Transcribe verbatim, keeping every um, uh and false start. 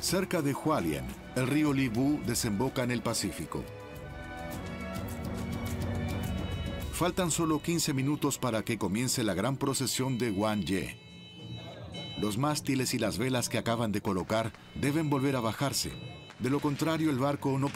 Cerca de Hualien, el río Libu desemboca en el Pacífico. Faltan solo quince minutos para que comience la gran procesión de Guanye. Los mástiles y las velas que acaban de colocar deben volver a bajarse. De lo contrario, el barco no